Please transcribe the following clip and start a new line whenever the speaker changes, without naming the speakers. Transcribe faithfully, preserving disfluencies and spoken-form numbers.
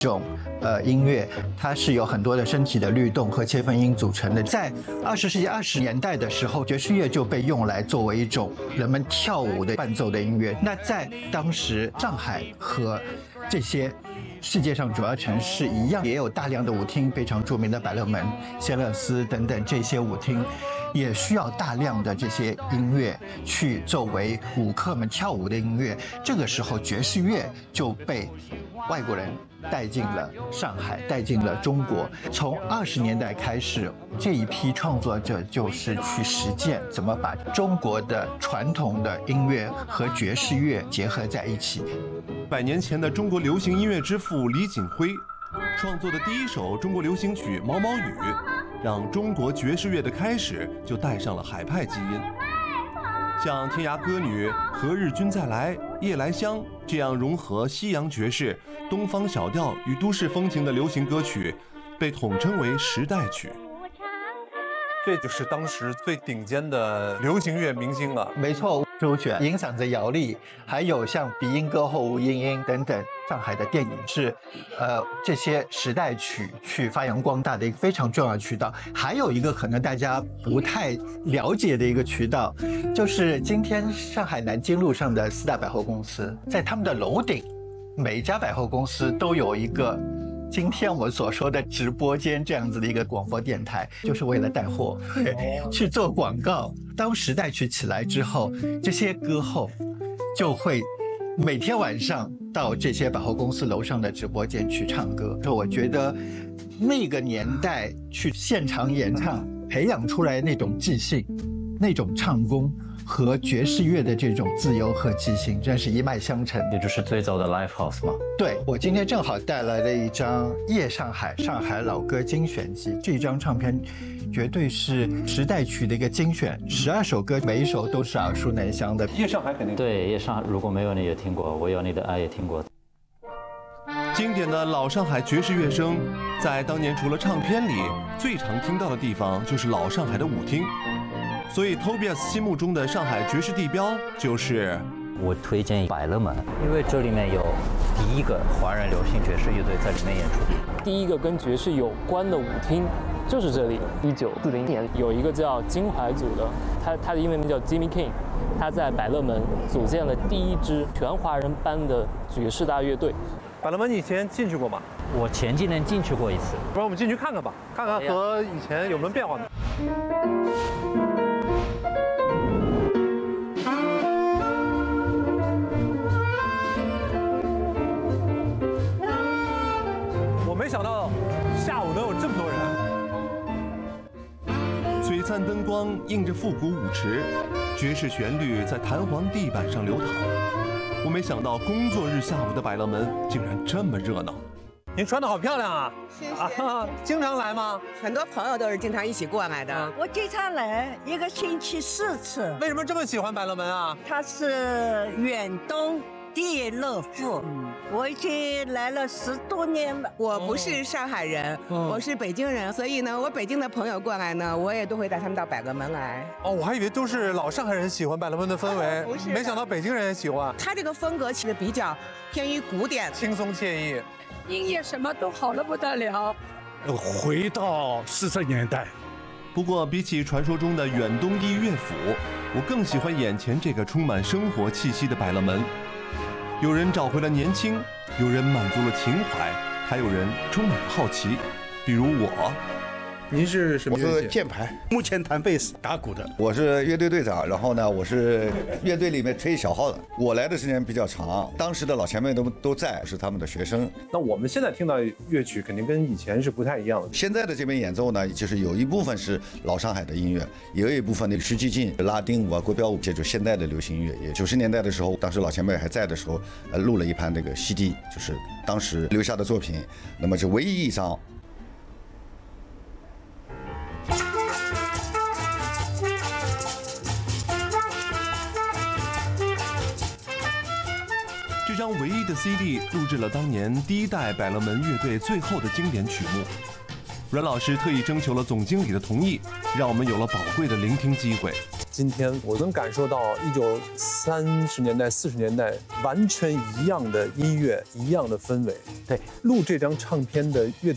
这种呃音乐，它是有很多的身体的律动和切分音组成的。在二十世纪二十年代的时候，爵士乐就被用来作为一种人们跳舞的伴奏的音乐。那在当时，上海和这些世界上主要城市一样，也有大量的舞厅，非常著名的百乐门、谢勒斯等等这些舞厅。也需要大量的这些音乐去作为舞客们跳舞的音乐。这个时候，爵士乐就被外国人带进了上海，带进了中国。从二十年代开始，这一批创作者就是去实践怎么把中国的传统的音乐和爵士乐结合在一起。
百年前的中国流行音乐之父李锦辉创作的第一首中国流行曲《毛毛雨》，让中国爵士乐的开始就带上了海派基因。像《天涯歌女》《何日君再来》《夜来香》这样融合西洋爵士、东方小调与都市风情的流行歌曲，被统称为时代曲。
这就是当时最顶尖的流行乐明星了。
没错，周璇、银嗓子姚丽，还有像鼻音歌后吴莺莺等等，上海的电影是，呃，这些时代曲去发扬光大的一个非常重要的渠道。还有一个可能大家不太了解的一个渠道，就是今天上海南京路上的四大百货公司，在他们的楼顶，每一家百货公司都有一个今天我们所说的直播间这样子的一个广播电台，就是为了带货，去做广告。当时代曲起来之后，这些歌后就会每天晚上到这些百货公司楼上的直播间去唱歌。所以我觉得那个年代去现场演唱，培养出来那种即兴、那种唱功和爵士乐的这种自由和即兴，真是一脉相承。
也就是最早的 live house 嘛。
对，我今天正好带来了一张《夜上海上海老歌精选集》，这张唱片绝对是时代曲的一个精选，十二首歌，每一首都是耳熟能详的。
夜上海肯定
对，夜上海如果没有你也听过，我有你的爱也听过。
经典的老上海爵士乐声，在当年除了唱片里，最常听到的地方就是老上海的舞厅。所以 Tobias 心目中的上海爵士地标就是
我推荐百乐门，因为这里面有第一个华人流行爵士乐队在里面演出，
第一个跟爵士有关的舞厅就是这里。一九四零年有一个叫金怀组的，他他的英文名叫 Jimmy King， 他在百乐门组建了第一支全华人班的爵士大乐队。
百乐门你以前进去过吗？
我前几年进去过一次。
不然我们进去看看吧，看看和以前有没有变化呢？我没想到下午能有这么多人。
璀璨灯光映着复古舞池，爵士旋律在弹簧地板上流淌。我没想到工作日下午的百乐门竟然这么热闹。
您穿得好漂亮啊！
谢谢。
啊，经常来吗？
很多朋友都是经常一起过来的。
我经常来，一个星期四次。
为什么这么喜欢百乐门啊？
它是远东第一乐府，我已经来了十多年了。
我不是上海人，
哦、
我是北京人，所以呢，我北京的朋友过来呢，我也都会带他们到百乐门来。
哦，我还以为都是老上海人喜欢百乐门的氛围，
不是，
没想到北京人也喜欢。
他这个风格其实比较偏于古典，
轻松惬意。
音乐什么都好得不得了。
回到四十年代。
不过，比起传说中的远东第一乐府，我更喜欢眼前这个充满生活气息的百乐门。有人找回了年轻，有人满足了情怀，还有人充满了好奇，比如我。
您是什么乐器？
我是键盘，
目前弹贝斯、打鼓的。
我是乐队队长，然后呢，我是乐队里面吹小号的。我来的时间比较长，当时的老前辈都都在，是他们的学生。
那我们现在听到乐曲肯定跟以前是不太一样的。
现在的这边演奏呢，就是有一部分是老上海的音乐，也有一部分的徐继进、拉丁舞啊、国标舞，这就现代的流行音乐。也九十年代的时候，当时老前辈还在的时候，呃，录了一盘那个 C D， 就是当时留下的作品。那么是唯一一张。
这张唯一的 C D 录制了当年第一代百乐门乐队最后的经典曲目。阮老师特意征求了总经理的同意，让我们有了宝贵的聆听机会。
今天我能感受到一九三十年代、四十年代完全一样的音乐，一样的氛围。
对，
录这张唱片的乐